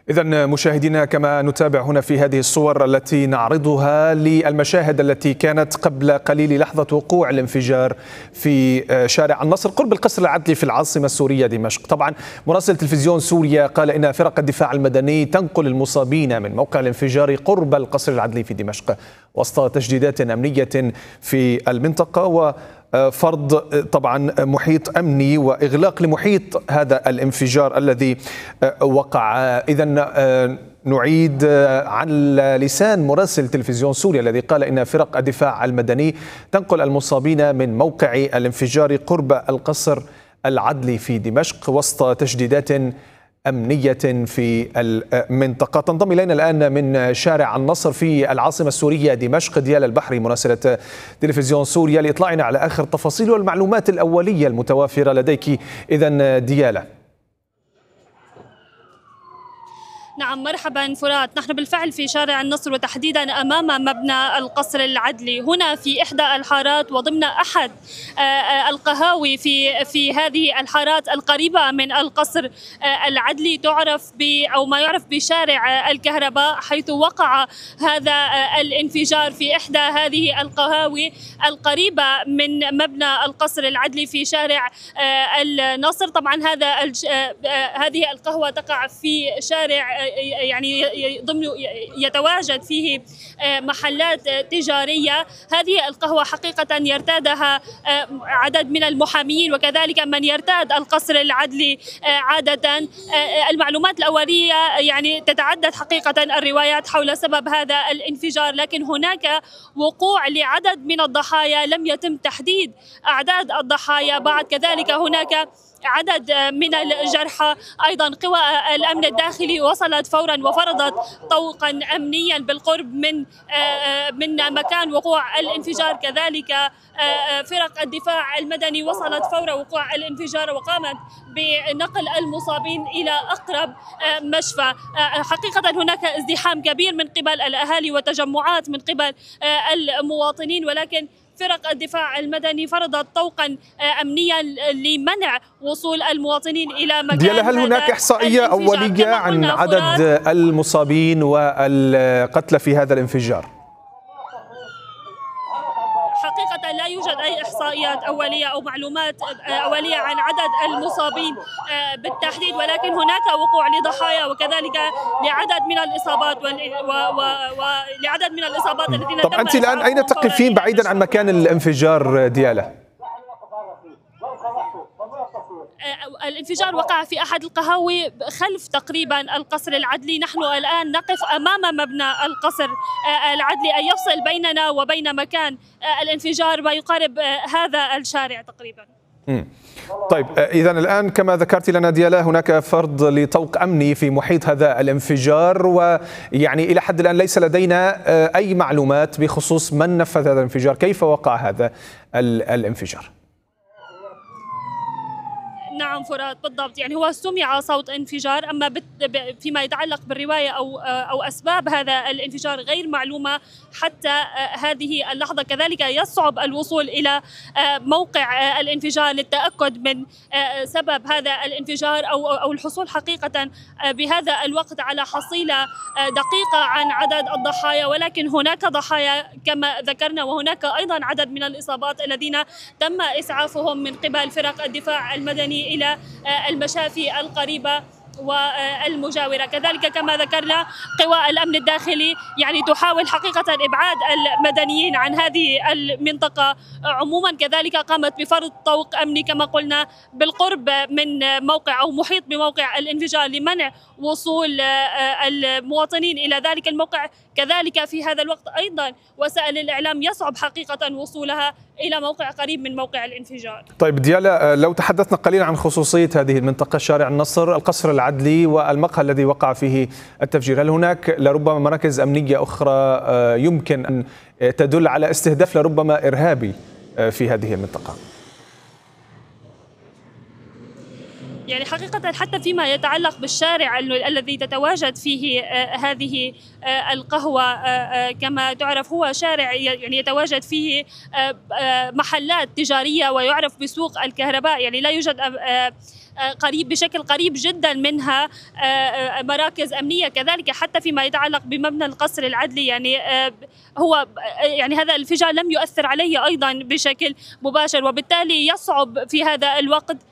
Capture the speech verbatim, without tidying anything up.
إذن مشاهدينا، كما نتابع هنا في هذه الصور التي نعرضها للمشاهد التي كانت قبل قليل لحظة وقوع الانفجار في شارع النصر قرب القصر العدلي في العاصمة السورية دمشق. طبعا مراسل تلفزيون سوريا قال إن فرق الدفاع المدني تنقل المصابين من موقع الانفجار قرب القصر العدلي في دمشق وسط تجديدات أمنية في المنطقة و فرض طبعا محيط أمني وإغلاق لمحيط هذا الانفجار الذي وقع. إذن نعيد عن لسان مراسل تلفزيون سوريا الذي قال إن فرق الدفاع المدني تنقل المصابين من موقع الانفجار قرب القصر العدلي في دمشق وسط تجديدات أمنية في المنطقة. تنضم إلينا الآن من شارع النصر في العاصمة السورية دمشق ديال البحري مراسلة تلفزيون سوريا لإطلاعنا على آخر التفاصيل والمعلومات الأولية المتوافرة لديك. إذن ديالة. نعم، مرحبا فرات. نحن بالفعل في شارع النصر وتحديدا أمام مبنى القصر العدلي هنا في إحدى الحارات وضمن أحد القهاوي في في هذه الحارات القريبة من القصر العدلي، تعرف ب أو ما يعرف بشارع الكهرباء، حيث وقع هذا الانفجار في إحدى هذه القهاوي القريبة من مبنى القصر العدلي في شارع النصر. طبعا هذا هذه القهوة تقع في شارع يعني ضمن يتواجد فيه محلات تجارية. هذه القهوة حقيقة يرتادها عدد من المحامين وكذلك من يرتاد القصر العدلي عادة. المعلومات الأولية يعني تتعدد حقيقة الروايات حول سبب هذا الانفجار، لكن هناك وقوع لعدد من الضحايا، لم يتم تحديد أعداد الضحايا بعد. كذلك هناك عدد من الجرحى. أيضا قوى الأمن الداخلي وصلت فورا وفرضت طوقا أمنيا بالقرب من من مكان وقوع الانفجار. كذلك فرق الدفاع المدني وصلت فور وقوع الانفجار وقامت بنقل المصابين إلى أقرب مشفى. حقيقة هناك ازدحام كبير من قبل الأهالي وتجمعات من قبل المواطنين، ولكن فرق الدفاع المدني فرضت طوقا أمنيا لمنع وصول المواطنين إلى مكان. ديالا، هل هناك إحصائية أولية عن عدد المصابين والقتلى في هذا الانفجار؟ حقيقة لا يوجد أي إحصائيات أولية أو معلومات أولية عن عدد المصابين بالتحديد، ولكن هناك وقوع لضحايا وكذلك لعدد من الإصابات ولعدد من الإصابات الذين. طب أنت الآن أين تقفين بعيدا عن مكان الانفجار ديالا؟ الانفجار وقع في أحد القهاوي خلف تقريبا القصر العدلي. نحن الآن نقف أمام مبنى القصر العدلي، أي يفصل بيننا وبين مكان الانفجار ما يقارب هذا الشارع تقريبا. مم. طيب، إذا الآن كما ذكرت لنا ديالا هناك فرض لطوق أمني في محيط هذا الانفجار، ويعني إلى حد الآن ليس لدينا أي معلومات بخصوص من نفذ هذا الانفجار، كيف وقع هذا الانفجار؟ نعم فرات، بالضبط. يعني هو سمع صوت انفجار، أما فيما يتعلق بالرواية أو أو أسباب هذا الانفجار غير معلومة حتى هذه اللحظة. كذلك يصعب الوصول إلى موقع الانفجار للتأكد من سبب هذا الانفجار أو أو الحصول حقيقة بهذا الوقت على حصيلة دقيقة عن عدد الضحايا، ولكن هناك ضحايا كما ذكرنا وهناك أيضا عدد من الإصابات الذين تم إسعافهم من قبل فرق الدفاع المدني إلى المشافي القريبة والمجاورة. كذلك كما ذكرنا قوى الأمن الداخلي يعني تحاول حقيقة إبعاد المدنيين عن هذه المنطقة عموما. كذلك قامت بفرض طوق أمني كما قلنا بالقرب من موقع أو محيط بموقع الانفجار لمنع وصول المواطنين إلى ذلك الموقع. كذلك في هذا الوقت أيضا وسائل الإعلام يصعب حقيقة وصولها إلى موقع قريب من موقع الانفجار. طيب ديالا، لو تحدثنا قليلا عن خصوصية هذه المنطقة، شارع النصر، القصر العدلي والمقهى الذي وقع فيه التفجير، هل هناك لربما مراكز أمنية أخرى يمكن أن تدل على استهداف لربما إرهابي في هذه المنطقة؟ يعني حقيقة حتى فيما يتعلق بالشارع الذي تتواجد فيه هذه القهوة، كما تعرف هو شارع يعني يتواجد فيه محلات تجارية ويعرف بسوق الكهرباء، يعني لا يوجد قريب بشكل قريب جدا منها مراكز أمنية. كذلك حتى فيما يتعلق بمبنى القصر العدلي، يعني هو يعني هذا الانفجار لم يؤثر عليه أيضا بشكل مباشر، وبالتالي يصعب في هذا الوقت